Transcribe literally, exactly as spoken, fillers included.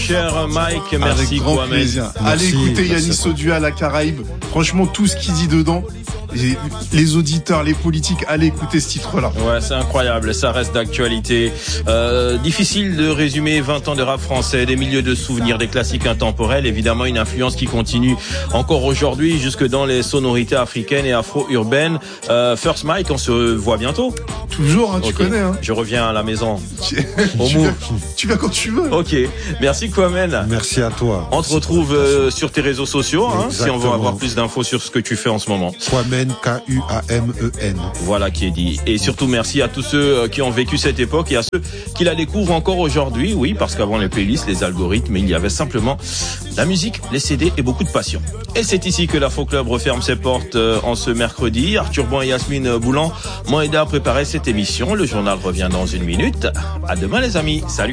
cher Mike. Merci. Avec grand Kwame. plaisir. Merci. Allez écouter Merci Yanis Odua à la Caraïbe. Franchement, tout ce qu'il dit dedans, les auditeurs, les politiques, allez écouter ce titre-là. Ouais, c'est incroyable, ça reste d'actualité. Euh, difficile de résumer vingt ans de rap français, des milieux de souvenirs, des classiques intemporels, évidemment une influence qui continue encore aujourd'hui jusque dans les sonorités africaines et afro-urbaines. Euh, First Mike, on se voit bientôt. Toujours, hein, tu okay. connais. Hein. Je reviens à la maison. Tu, tu, viens, tu viens quand tu veux. Ok, merci Kwame. Merci à toi. On te retrouve euh, sur tes réseaux sociaux, hein, si on veut avoir plus d'infos sur ce que tu fais en ce moment. Kwame, K U A M E N. Voilà qui est dit. Et surtout merci à tous ceux qui ont vécu cette époque et à ceux qui la découvrent encore aujourd'hui. Oui, parce qu'avant les playlists, les algorithmes, il y avait simplement la musique, les C D et beaucoup de passion. Et c'est ici que l'Afro Club referme ses portes en ce mercredi. Arthur Bon et Yasmine Boulan m'ont aidé à préparer cette émission. Le journal revient dans une minute. À demain les amis. Salut.